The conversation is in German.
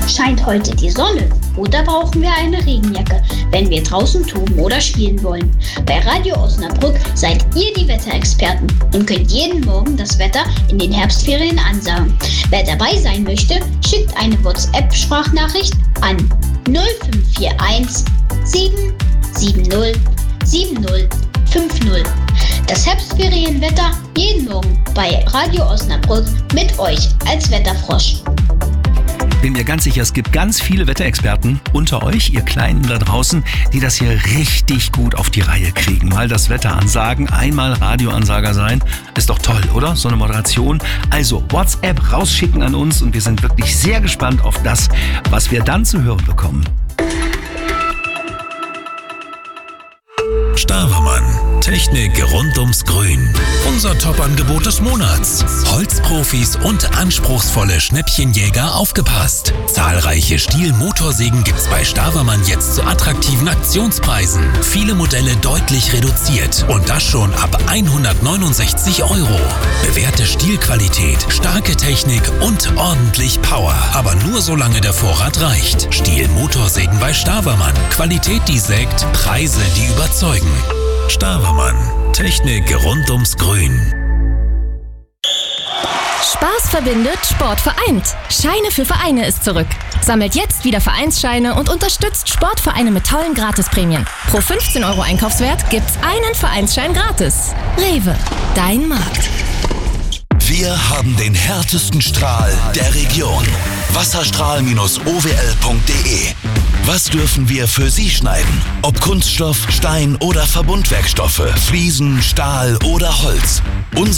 Scheint heute die Sonne oder brauchen wir eine Regenjacke, wenn wir draußen toben oder spielen wollen? Bei Radio Osnabrück seid ihr die Wetterexperten und könnt jeden Morgen das Wetter in den Herbstferien ansagen. Wer dabei sein möchte, schickt eine WhatsApp-Sprachnachricht an 0541 770 7050. Das Herbstferienwetter jeden Morgen bei Radio Osnabrück mit euch als Wetterfrosch. Bin mir ganz sicher, es gibt ganz viele Wetterexperten unter euch, ihr Kleinen da draußen, die das hier richtig gut auf die Reihe kriegen. Mal das Wetter ansagen, einmal Radioansager sein. Ist doch toll, oder? So eine Moderation. Also WhatsApp rausschicken an uns und wir sind wirklich sehr gespannt auf das, was wir dann zu hören bekommen. Stavermann. Technik rund ums Grün. Unser Top-Angebot des Monats. Holzprofis und anspruchsvolle Schnäppchenjäger aufgepasst. Zahlreiche Stihl-Motorsägen gibt's bei Stavermann jetzt zu attraktiven Aktionspreisen. Viele Modelle deutlich reduziert und das schon ab 169 €. Bewährte Stihlqualität, starke Technik und ordentlich Power. Aber nur solange der Vorrat reicht. Stihl-Motorsägen bei Stavermann. Qualität, die sägt, Preise, die überzeugen. Stavermann. Technik rund ums Grün. Spaß verbindet, Sport vereint. Scheine für Vereine ist zurück. Sammelt jetzt wieder Vereinsscheine und unterstützt Sportvereine mit tollen Gratisprämien. Pro 15 € Einkaufswert gibt's einen Vereinsschein gratis. Rewe, dein Markt. Wir haben den härtesten Strahl der Region. Wasserstrahl-owl.de. Was dürfen wir für Sie schneiden? Ob Kunststoff, Stein oder Verbundwerkstoffe, Fliesen, Stahl oder Holz.